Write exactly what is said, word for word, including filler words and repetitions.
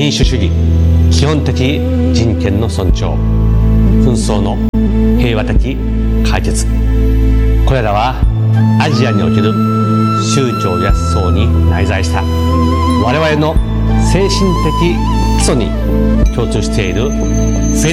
民主主義、基本的人権の尊重、紛争の平和的解決、これらはアジアにおける宗教や思想に内在した我々の精神的基礎に共通している普遍